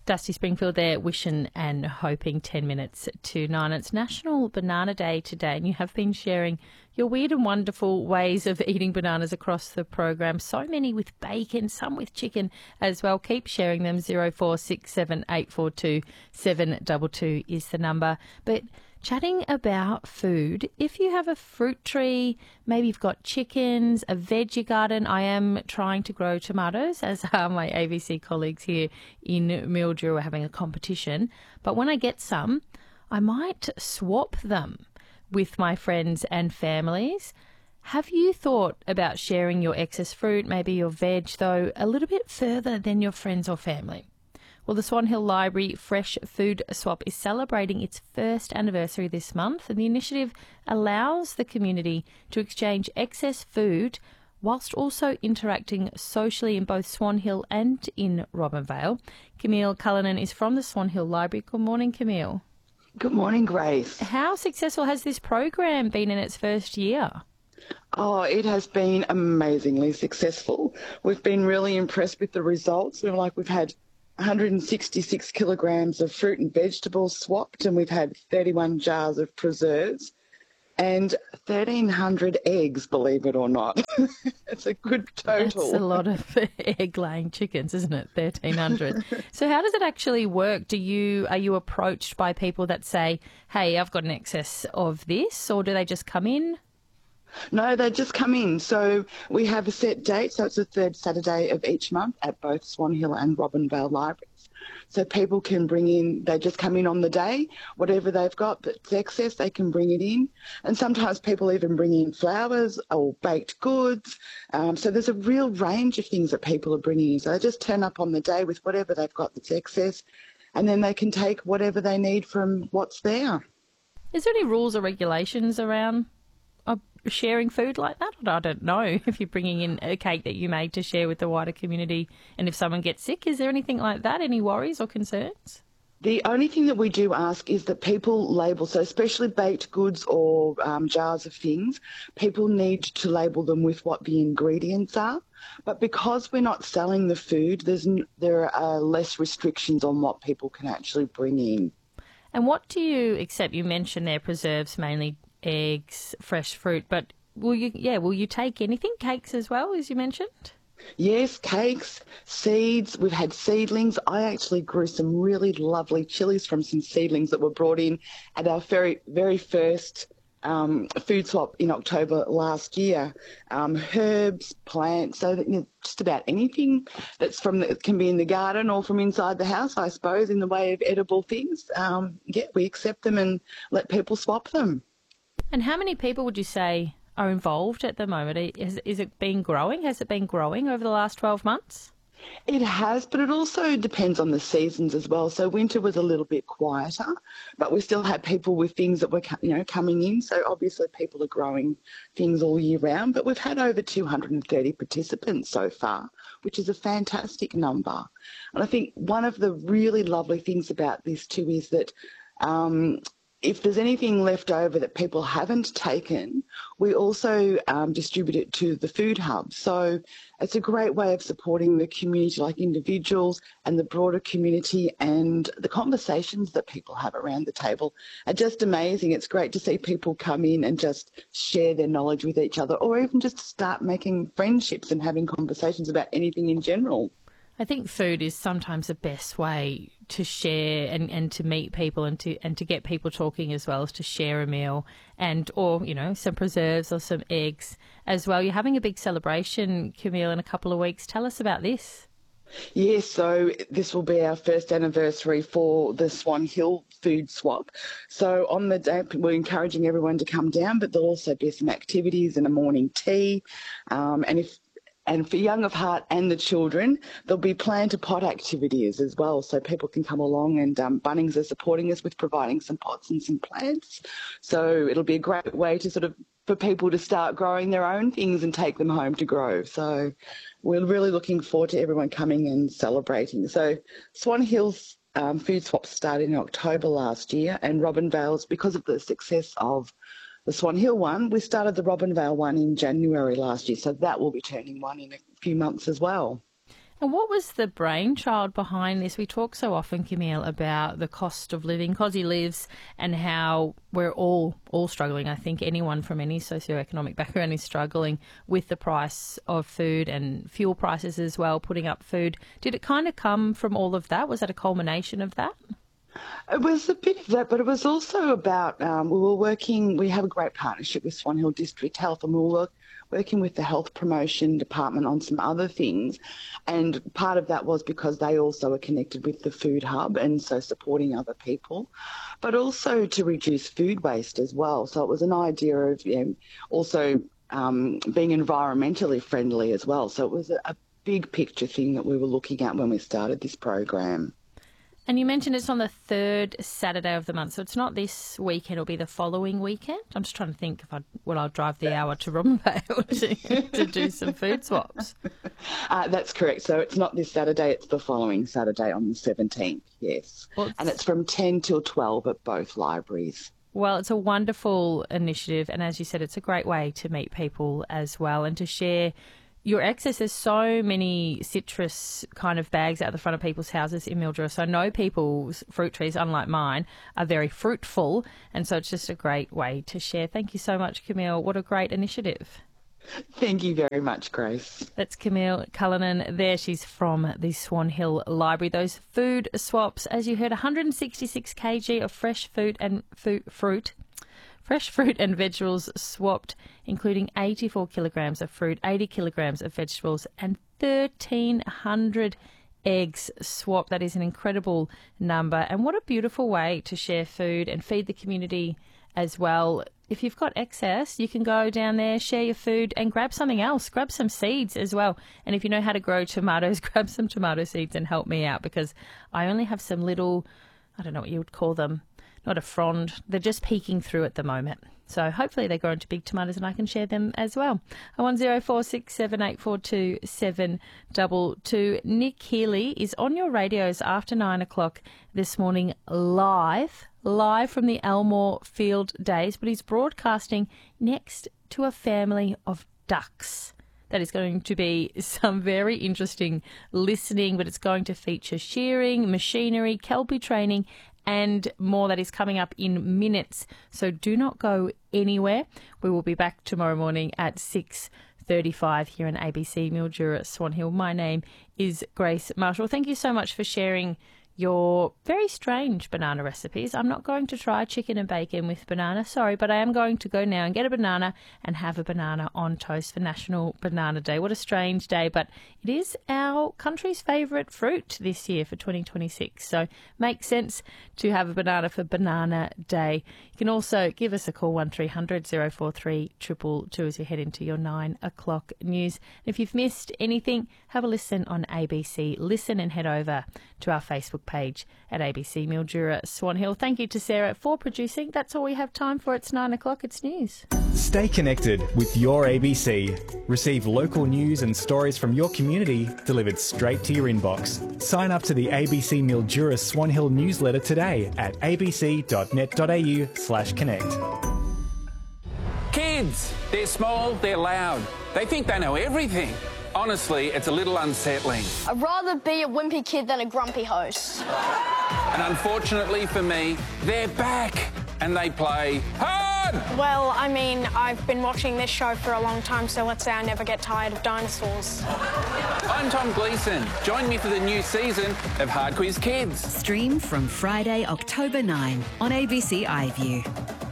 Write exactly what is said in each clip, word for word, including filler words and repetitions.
Dusty Springfield there, wishing and hoping ten minutes to nine. It's National Banana Day today, and you have been sharing your weird and wonderful ways of eating bananas across the program. So many with bacon, some with chicken as well. Keep sharing them. zero four six seven eight four two seven two two is the number. But chatting about food, if you have a fruit tree, maybe you've got chickens, a veggie garden. I am trying to grow tomatoes, as are my A B C colleagues here in Mildura are having a competition. But when I get some, I might swap them with my friends and families. Have you thought about sharing your excess fruit, maybe your veg, though, a little bit further than your friends or family? Well, the Swan Hill Library Fresh Food Swap is celebrating its first anniversary this month, and the initiative allows the community to exchange excess food whilst also interacting socially in both Swan Hill and in Robinvale. Camille Cullinan is from the Swan Hill Library. Good morning, Camille. Good morning, Grace. How successful has this program been in its first year? Oh, it has been amazingly successful. We've been really impressed with the results. We're like we've had one hundred sixty-six kilograms of fruit and vegetables swapped, and we've had thirty-one jars of preserves and thirteen hundred eggs, believe it or not. It's a good total. That's a lot of egg-laying chickens, isn't it? thirteen hundred. So how does it actually work? Do you Are you approached by people that say, hey, I've got an excess of this, or do they just come in? No, they just come in. So we have a set date, so it's the third Saturday of each month at both Swan Hill and Robinvale libraries. So people can bring in, they just come in on the day, whatever they've got that's excess, they can bring it in. And sometimes people even bring in flowers or baked goods. Um, so there's a real range of things that people are bringing in. So they just turn up on the day with whatever they've got that's excess, and then they can take whatever they need from what's there. Is there any rules or regulations around uh, sharing food like that? I don't know if you're bringing in a cake that you made to share with the wider community, and if someone gets sick, is there anything like that? Any worries or concerns? The only thing that we do ask is that people label, so especially baked goods or um, jars of things, people need to label them with what the ingredients are. But because we're not selling the food, there's n- there are less restrictions on what people can actually bring in. And what do you accept? You mentioned their preserves, mainly eggs, fresh fruit, but will you, yeah, will you take anything? Cakes as well, as you mentioned? Yes, cakes, seeds. We've had seedlings. I actually grew some really lovely chilies from some seedlings that were brought in at our very, very first um, food swap in October last year. Um, herbs, plants, so that, you know, just about anything that's from the, can be in the garden or from inside the house, I suppose, in the way of edible things. Um, yeah, we accept them and let people swap them. And how many people would you say are involved at the moment? Is, is it been growing? Has it been growing over the last twelve months? It has, but it also depends on the seasons as well. So winter was a little bit quieter, but we still had people with things that were, you know, coming in. So obviously people are growing things all year round, but we've had over two hundred thirty participants so far, which is a fantastic number. And I think one of the really lovely things about this too is that um, if there's anything left over that people haven't taken, we also um, distribute it to the food hub. So it's a great way of supporting the community, like individuals and the broader community, and the conversations that people have around the table are just amazing. It's great to see people come in and just share their knowledge with each other, or even just start making friendships and having conversations about anything in general. I think food is sometimes the best way to share and, and to meet people and to and to get people talking, as well as to share a meal and or, you know, some preserves or some eggs as well. You're having a big celebration, Camille, in a couple of weeks. Tell us about this. Yes, so this will be our first anniversary for the Swan Hill Food Swap. So on the day, we're encouraging everyone to come down, but there'll also be some activities and a morning tea. Um, and if And for young of heart and the children, there'll be plant to pot activities as well, so people can come along, and um, Bunnings are supporting us with providing some pots and some plants. So it'll be a great way to sort of for people to start growing their own things and take them home to grow. So we're really looking forward to everyone coming and celebrating. So Swan Hills um, Food Swap started in October last year, and Robinvale's, because of the success of the Swan Hill one, we started the Robinvale one in January last year, so that will be turning one in a few months as well. And what was the brainchild behind this? We talk so often, Camille, about the cost of living, Cosy lives, and how we're all all struggling. I think anyone from any socioeconomic background is struggling with the price of food and fuel prices as well, putting up food. Did it kind of come from all of that? Was that a culmination of that? It was a bit of that, but it was also about, um, we were working, we have a great partnership with Swan Hill District Health, and we were work, working with the health promotion department on some other things. And part of that was because they also are connected with the food hub, and so supporting other people, but also to reduce food waste as well. So it was an idea of, you know, also um, being environmentally friendly as well. So it was a, a big picture thing that we were looking at when we started this program. And you mentioned it's on the third Saturday of the month, so it's not this weekend, it'll be the following weekend. I'm just trying to think if I'd, well, I'll drive the hour to Rumbale to, to do some food swaps. Uh, that's correct. So it's not this Saturday, it's the following Saturday on the seventeenth, yes. Well, it's... And it's from ten till twelve at both libraries. Well, it's a wonderful initiative, and as you said, it's a great way to meet people as well and to share your excess. There's so many citrus kind of bags out the front of people's houses in Mildura. So I know people's fruit trees, unlike mine, are very fruitful. And so it's just a great way to share. Thank you so much, Camille. What a great initiative. Thank you very much, Grace. That's Camille Cullinan there. She's from the Swan Hill Library. Those food swaps, as you heard, one hundred sixty-six kilograms of fresh food and food, fruit. Fresh fruit and vegetables swapped, including eighty-four kilograms of fruit, eighty kilograms of vegetables, and thirteen hundred eggs swapped. That is an incredible number. And what a beautiful way to share food and feed the community as well. If you've got excess, you can go down there, share your food, and grab something else. Grab some seeds as well. And if you know how to grow tomatoes, grab some tomato seeds and help me out, because I only have some little, I don't know what you would call them, not a frond. They're just peeking through at the moment. So hopefully they grow into big tomatoes and I can share them as well. oh one oh four six seven eight four two seven two two. Nick Healy is on your radios after nine o'clock this morning live, live from the Elmore Field Days, but he's broadcasting next to a family of ducks. That is going to be some very interesting listening, but it's going to feature shearing, machinery, kelpie training, and more. That is coming up in minutes. So do not go anywhere. We will be back tomorrow morning at six thirty-five here on A B C Mildura Swan Hill. My name is Grace Marshall. Thank you so much for sharing your very strange banana recipes. I'm not going to try chicken and bacon with banana, sorry, but I am going to go now and get a banana and have a banana on toast for National Banana Day. What a strange day, but it is our country's favourite fruit this year for twenty twenty-six, so makes sense to have a banana for Banana Day. You can also give us a call, one three hundred oh four three two two two, as we head into your nine o'clock news. And if you've missed anything, have a listen on A B C Listen and head over to our Facebook page at A B C Mildura Swan Hill. Thank you to Sarah for producing. That's all we have time for. It's nine o'clock. It's news. Stay connected with your A B C. Receive local news and stories from your community delivered straight to your inbox. Sign up to the A B C Mildura Swan Hill newsletter today at abc.net.au slash connect. Kids, they're small, they're loud. They think they know everything. Honestly, it's a little unsettling. I'd rather be a wimpy kid than a grumpy host. And unfortunately for me, they're back and they play hard! Well, I mean, I've been watching this show for a long time, so let's say I never get tired of dinosaurs. I'm Tom Gleeson. Join me for the new season of Hard Quiz Kids. Stream from Friday, October ninth on A B C iView.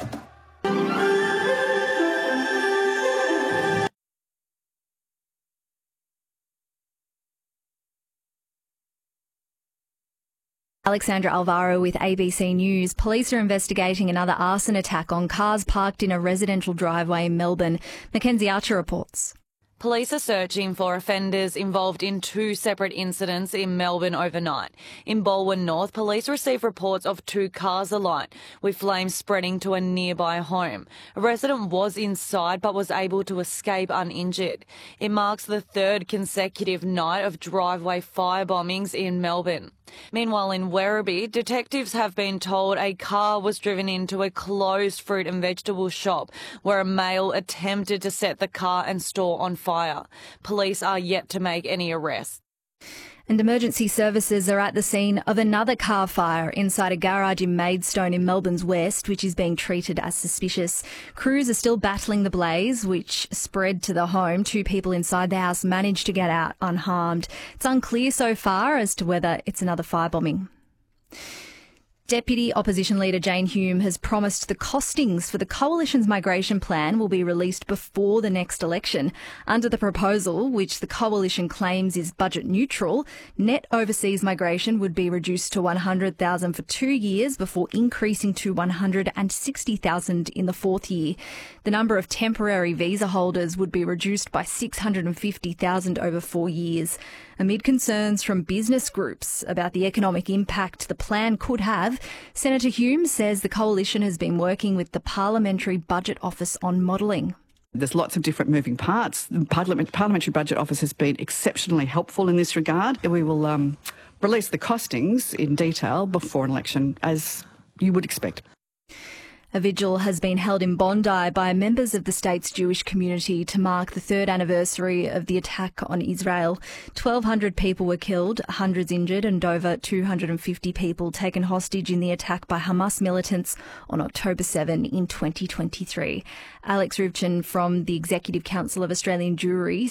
Alexandra Alvaro with A B C News. Police are investigating another arson attack on cars parked in a residential driveway in Melbourne. Mackenzie Archer reports. Police are searching for offenders involved in two separate incidents in Melbourne overnight. In Balwyn North, police received reports of two cars alight, with flames spreading to a nearby home. A resident was inside but was able to escape uninjured. It marks the third consecutive night of driveway fire bombings in Melbourne. Meanwhile, in Werribee, detectives have been told a car was driven into a closed fruit and vegetable shop where a male attempted to set the car and store on fire. Police are yet to make any arrests. And emergency services are at the scene of another car fire inside a garage in Maidstone in Melbourne's west, which is being treated as suspicious. Crews are still battling the blaze, which spread to the home. Two people inside the house managed to get out unharmed. It's unclear so far as to whether it's another firebombing. Deputy Opposition Leader Jane Hume has promised the costings for the Coalition's migration plan will be released before the next election. Under the proposal, which the Coalition claims is budget neutral, net overseas migration would be reduced to one hundred thousand for two years before increasing to one hundred sixty thousand in the fourth year. The number of temporary visa holders would be reduced by six hundred fifty thousand over four years. Amid concerns from business groups about the economic impact the plan could have, Senator Hume says the Coalition has been working with the Parliamentary Budget Office on modelling. There's lots of different moving parts. The Parliament, Parliamentary Budget Office has been exceptionally helpful in this regard. We will um, release the costings in detail before an election, as you would expect. A vigil has been held in Bondi by members of the state's Jewish community to mark the third anniversary of the attack on Israel. twelve hundred people were killed, hundreds injured, and over two hundred fifty people taken hostage in the attack by Hamas militants on October seventh in twenty twenty-three. Alex Rivchin from the Executive Council of Australian Jewry